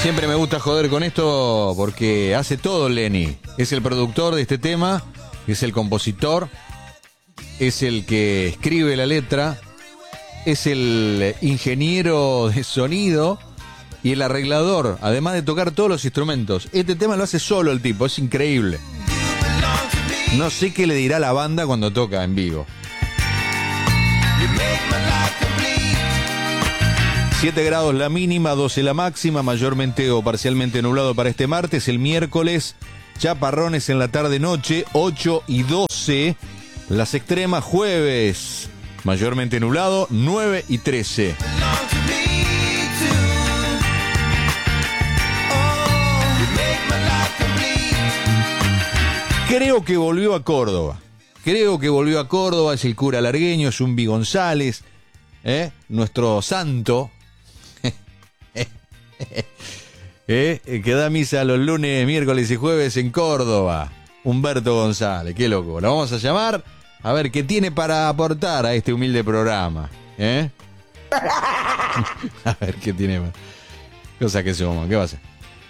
Siempre me gusta joder con esto porque hace todo Lenny. Es el productor de este tema, es el compositor, es el que escribe la letra, es el ingeniero de sonido y el arreglador, además de tocar todos los instrumentos. Este tema lo hace solo el tipo, es increíble. No sé qué le dirá la banda cuando toca en vivo. 7 grados la mínima, 12 la máxima, mayormente o parcialmente nublado para este martes. El miércoles, chaparrones en la tarde-noche, 8 y 12. Las extremas, jueves, mayormente nublado, 9 y 13. Creo que volvió a Córdoba. Es el cura largueño, es un González, nuestro santo. Que da misa los lunes, miércoles y jueves en Córdoba. Humberto González, qué loco. Lo vamos a llamar a ver qué tiene para aportar a este humilde programa. A ver qué tiene. Cosa que somos, ¿qué va a hacer?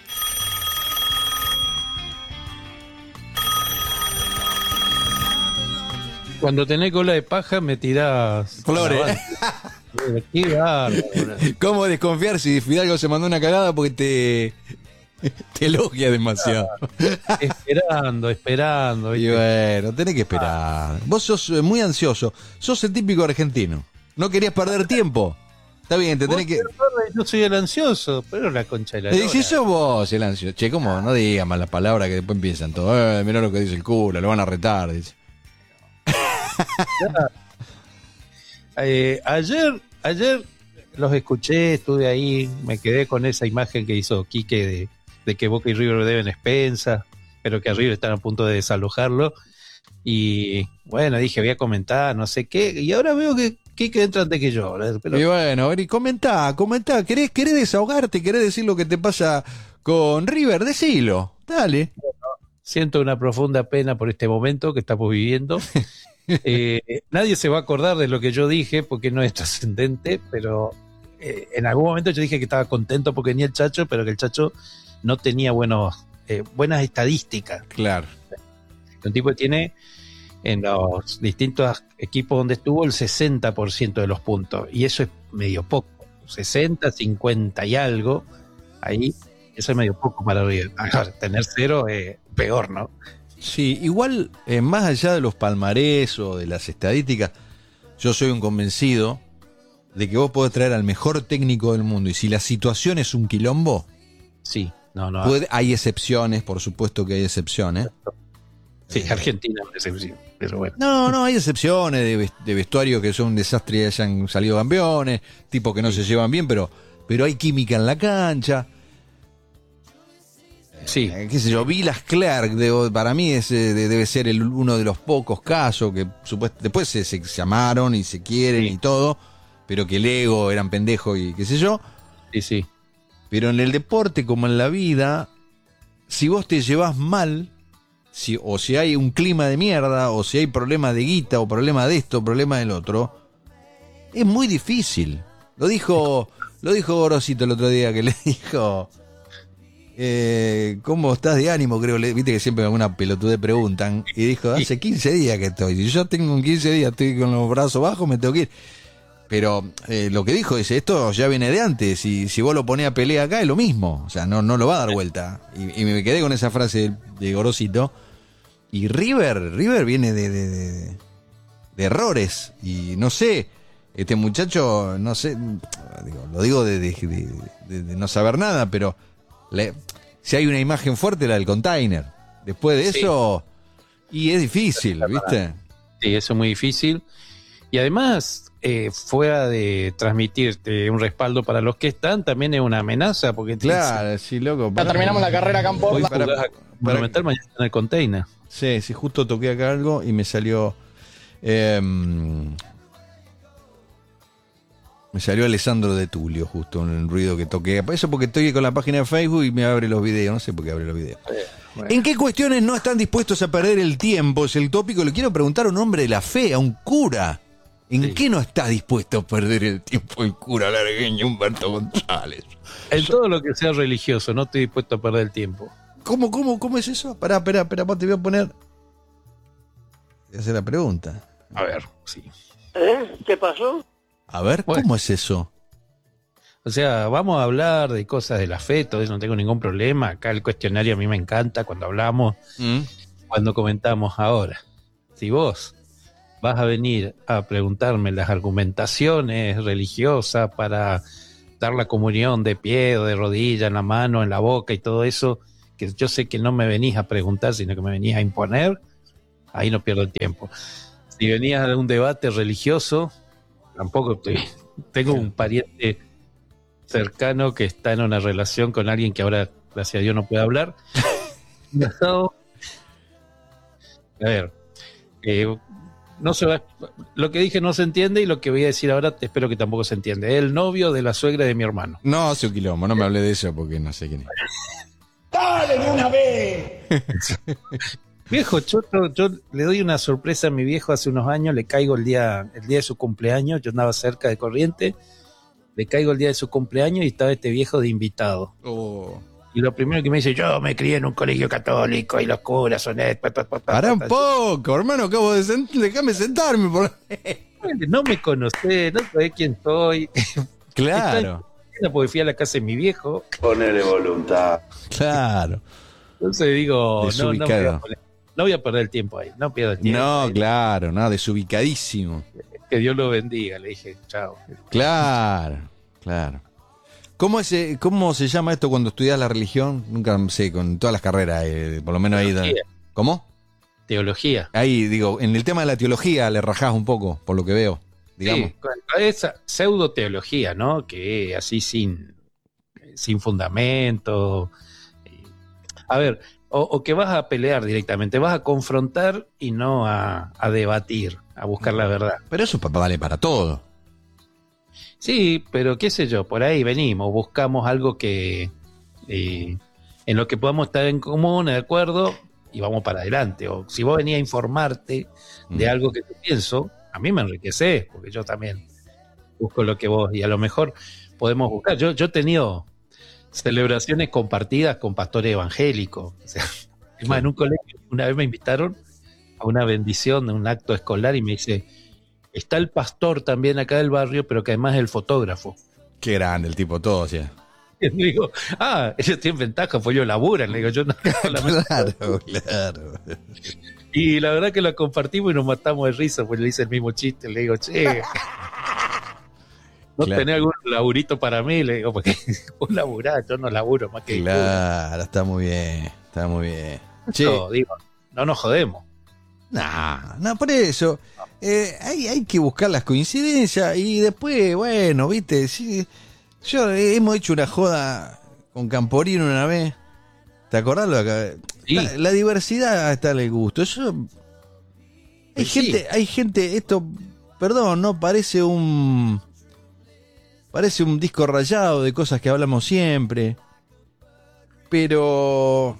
Cuando tenés cola de paja me tirás flores. Qué bárbaro. ¿Cómo desconfiar si Fidalgo se mandó una cagada porque te elogia demasiado? Esperando. Y bueno, tenés que esperar. Vos sos muy ansioso. Sos el típico argentino. No querías perder tiempo. Está bien, te tenés que... Yo soy el ansioso, pero la concha de la lora. Si sos vos el ansioso. Che, ¿cómo? No digas malas palabras que después empiezan todo. Mirá lo que dice el cura, lo van a retar, dice. Ayer los escuché, estuve ahí, me quedé con esa imagen que hizo Quique de que Boca y River deben expensas, pero que a River están a punto de desalojarlo. Y bueno, dije, voy a comentar, no sé qué, y ahora veo que Quique entra antes que yo. Pero... Y bueno, y comentá, ¿querés desahogarte? ¿Querés decir lo que te pasa con River? Decilo, dale. Siento una profunda pena por este momento que estamos viviendo. Nadie se va a acordar de lo que yo dije porque no es trascendente, pero en algún momento yo dije que estaba contento porque venía el Chacho, pero que el Chacho no tenía buenas estadísticas. Claro. Un tipo que tiene en los distintos equipos donde estuvo el 60% de los puntos, y eso es medio poco. 60, 50 y algo, ahí, eso es medio poco para River. Tener 0 es peor, ¿no? Sí, igual, más allá de los palmarés o de las estadísticas, yo soy un convencido de que vos podés traer al mejor técnico del mundo, y si la situación es un quilombo, sí, no. Hay excepciones, por supuesto que hay excepciones. Sí, Argentina es una excepción, pero bueno. No, hay excepciones de vestuario que son un desastre y hayan salido campeones, tipos que no se llevan bien, pero hay química en la cancha. Sí. Qué sé yo, Vilas Clerc, para mí debe ser uno de los pocos casos que después se amaron y se quieren y todo, pero que el ego eran pendejos y qué sé yo. Sí. Pero en el deporte como en la vida, si vos te llevas mal, si hay un clima de mierda, o si hay problema de guita, o problema de esto, problema del otro, es muy difícil. Lo dijo Gorosito el otro día, que le dijo... ¿cómo estás de ánimo? Creo, viste que siempre alguna pelotudez preguntan, y dijo, hace 15 días que estoy, si yo tengo 15 días, estoy con los brazos bajos, me tengo que ir. Pero lo que dijo es, esto ya viene de antes, y si vos lo ponés a pelea acá es lo mismo, o sea, no lo va a dar vuelta. Y me quedé con esa frase de Gorosito. Y River viene de errores, y no sé, este muchacho, no sé, lo digo de no saber nada, pero si hay una imagen fuerte, la del container. Después de eso, y es difícil, ¿viste? Sí, eso es muy difícil. Y además, fuera de transmitirte un respaldo para los que están, también es una amenaza, porque claro, sí, loco. Ya terminamos la carrera acá en Portland. Para meter mañana en el container. Sí, justo toqué acá algo y me salió... Me salió Alessandro de Tulio, justo en el ruido que toqué. Eso porque estoy con la página de Facebook y me abre los videos. No sé por qué abre los videos. Bueno. ¿En qué cuestiones no están dispuestos a perder el tiempo? Es el tópico. Le quiero preguntar a un hombre de la fe, a un cura. ¿En Sí. qué no está dispuesto a perder el tiempo el cura largueño Humberto González? En todo lo que sea religioso, no estoy dispuesto a perder el tiempo. ¿Cómo es eso? Pará, te voy a poner... Voy a hacer la pregunta. A ver, sí. ¿Qué pasó? A ver, Bueno. ¿cómo es eso? O sea, vamos a hablar de cosas de la fe, todo eso no tengo ningún problema. Acá el cuestionario a mí me encanta cuando hablamos, cuando comentamos ahora. Si vos vas a venir a preguntarme las argumentaciones religiosas para dar la comunión de pie o de rodilla, en la mano, en la boca y todo eso, que yo sé que no me venís a preguntar, sino que me venís a imponer, ahí no pierdo el tiempo. Si venías a un debate religioso, tampoco estoy. Tengo un pariente cercano que está en una relación con alguien que ahora, gracias a Dios, no puede hablar. No. A ver, no se va, lo que dije no se entiende y lo que voy a decir ahora espero que tampoco se entiende. Es el novio de la suegra de mi hermano. No, hace un quilombo, no me hablé de eso porque no sé quién es. ¡Dale de una vez! Viejo choto, yo le doy una sorpresa a mi viejo hace unos años, le caigo el día de su cumpleaños, yo andaba cerca de Corrientes, le caigo el día de su cumpleaños y estaba este viejo de invitado. Oh. Y lo primero que me dice, yo me crié en un colegio católico y los curas son... Pará un poco, hermano, acabo de déjame sentarme. No me conocés, no sabés quién soy. Claro, Porque fui a la casa de mi viejo. Ponele voluntad. claro. Entonces digo, Desubicado. no voy a perder el tiempo ahí. No pierdo el tiempo. No, ahí. claro, no, desubicadísimo. Que Dios lo bendiga, le dije, chao. Claro. ¿Cómo se llama esto cuando estudias la religión? Nunca sé, con todas las carreras, por lo menos ahí. Teología. ¿Cómo? Teología. Ahí, digo, en el tema de la teología le rajás un poco, por lo que veo, digamos. Sí, esa pseudo teología, ¿no? Que así sin fundamento. A ver, o que vas a pelear directamente, vas a confrontar y no a debatir, a buscar la verdad. Pero eso vale para todo. Sí, pero qué sé yo, por ahí venimos, buscamos algo que en lo que podamos estar en común, de acuerdo, y vamos para adelante. O si vos venís a informarte de algo que yo pienso, a mí me enriquecés, porque yo también busco lo que vos, y a lo mejor podemos buscar. Yo he tenido celebraciones compartidas con pastores evangélicos. O sea, es más, en un colegio, una vez me invitaron a una bendición de un acto escolar y me dice, está el pastor también acá del barrio, pero que además es el fotógrafo. Qué grande el tipo, todo, o sea. Y le digo, ellos tienen ventaja, pues ellos laburan. Le digo, yo no. Claro. Y la verdad que lo compartimos y nos matamos de risa, pues le hice el mismo chiste. Le digo, che, ¿no Claro. tenés algún laburito para mí? Le digo, porque vos laburás, yo no laburo más que Claro, está muy bien. Che, yo, digo, no nos jodemos. no, por eso. Hay que buscar las coincidencias y después, bueno, viste, sí, hemos hecho una joda con Camporino una vez. ¿Te acordás? Sí. La diversidad está en el gusto. Hay Sí. gente, esto, perdón, no parece un disco rayado de cosas que hablamos siempre, pero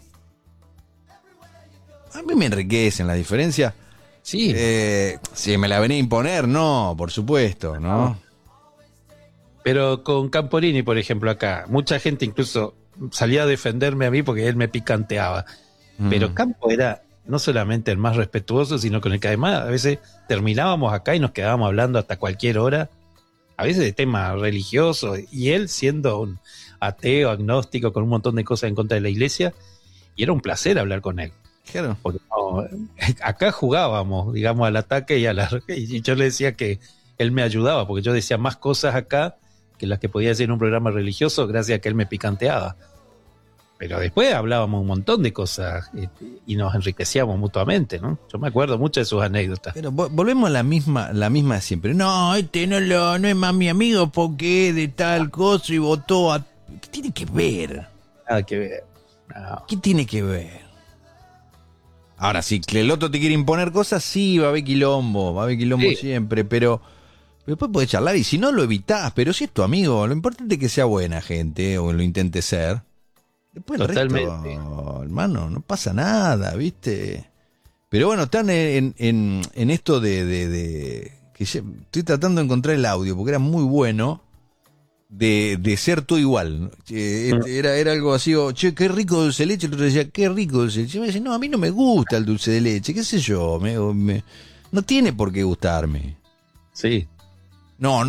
a mí me enriquecen la diferencia. Sí. Si me la venía a imponer, no, por supuesto, ¿no? Pero con Camporini, por ejemplo, acá, mucha gente incluso salía a defenderme a mí porque él me picanteaba. Pero Campo era no solamente el más respetuoso, sino con el que además a veces terminábamos acá y nos quedábamos hablando hasta cualquier hora, a veces de temas religiosos, y él siendo un ateo, agnóstico, con un montón de cosas en contra de la iglesia, y era un placer hablar con él. Claro. Porque acá jugábamos, digamos, al ataque y yo le decía que él me ayudaba, porque yo decía más cosas acá que las que podía decir en un programa religioso gracias a que él me picanteaba. Pero después hablábamos un montón de cosas y nos enriquecíamos mutuamente, ¿no? Yo me acuerdo mucho de sus anécdotas. Pero volvemos a la misma de siempre. No, no es más mi amigo porque es de tal cosa y votó a... ¿Qué tiene que ver? Nada que ver. No. ¿Qué tiene que ver? Ahora, si el otro te quiere imponer cosas, sí, va a haber quilombo Sí. siempre, pero después podés charlar y si no lo evitás, pero si es tu amigo, lo importante es que sea buena gente o lo intente ser. Después el Totalmente. resto, hermano, no pasa nada, ¿viste? Pero bueno, están en esto de que estoy tratando de encontrar el audio, porque era muy bueno, de ser tú igual. Era algo así, che, qué rico dulce de leche. El otro decía, qué rico dulce de leche. Y me dice, no, a mí no me gusta el dulce de leche, qué sé yo, no tiene por qué gustarme. Sí. No,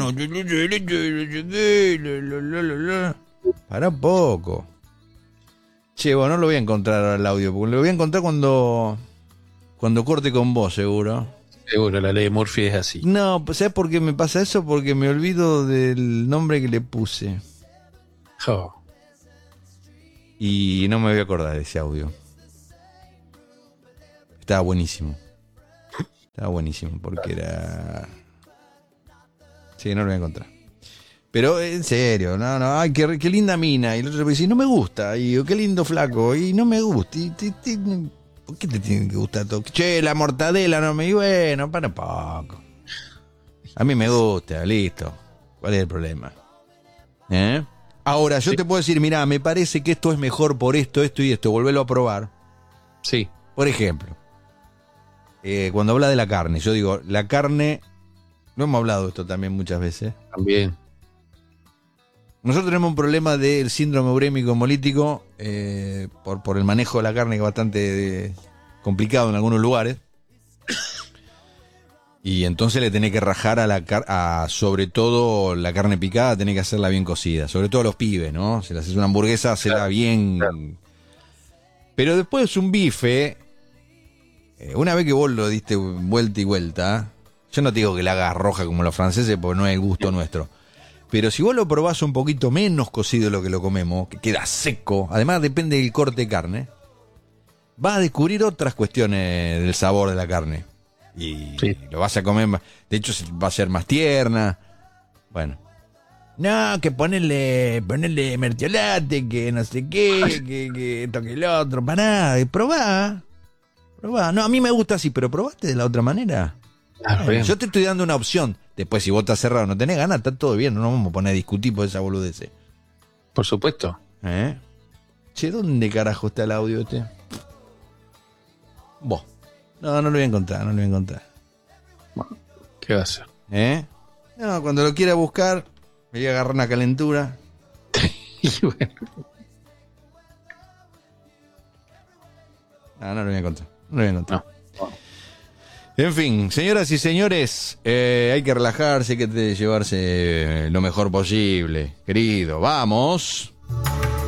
para un poco. Che, bueno, no lo voy a encontrar ahora el audio, porque lo voy a encontrar cuando corte con vos, seguro. Seguro, la ley de Murphy es así. No, ¿sabes por qué me pasa eso? Porque me olvido del nombre que le puse. Oh. Y no me voy a acordar de ese audio. Estaba buenísimo. Porque era... Sí, no lo voy a encontrar. Pero en serio, no, ay, qué linda mina. Y el otro me dice, no me gusta. Y yo, qué lindo flaco. Y no me gusta. ¿Por qué te tiene que gustar todo? Che, la mortadela no me... Y bueno, para poco. A mí me gusta, listo. ¿Cuál es el problema? Ahora, yo te puedo decir, mirá, me parece que esto es mejor por esto y esto. Volverlo a probar. Sí. Por ejemplo, cuando habla de la carne, yo digo, la carne... No hemos hablado de esto también muchas veces. También. Nosotros tenemos un problema del síndrome urémico hemolítico por el manejo de la carne, que es bastante complicado en algunos lugares. Y entonces le tenés que rajar sobre todo la carne picada, tenés que hacerla bien cocida. Sobre todo a los pibes, ¿no? Si le haces una hamburguesa, hacela bien. Claro. Pero después un bife, una vez que vos lo diste vuelta y vuelta, yo no te digo que la hagas roja como los franceses, porque no es el gusto nuestro. Pero si vos lo probás un poquito menos cocido de lo que lo comemos, que queda seco, además depende del corte de carne, vas a descubrir otras cuestiones del sabor de la carne. Y sí, lo vas a comer, de hecho va a ser más tierna. Bueno. No, que ponerle mertiolate, que no sé qué, que toque el otro, para nada, probá. No, a mí me gusta así, pero ¿probaste de la otra manera? Yo te estoy dando una opción. Después, si vos estás cerrado, no tenés ganas, está todo bien, no nos vamos a poner a discutir por esa boludez. Por supuesto. Che, ¿dónde carajo está el audio este? Vos. No lo voy a encontrar, ¿Qué va a hacer? No, cuando lo quiera buscar, me voy a agarrar una calentura. Y bueno. No lo voy a encontrar. No. En fin, señoras y señores, hay que relajarse, hay que llevarse lo mejor posible. Querido, vamos.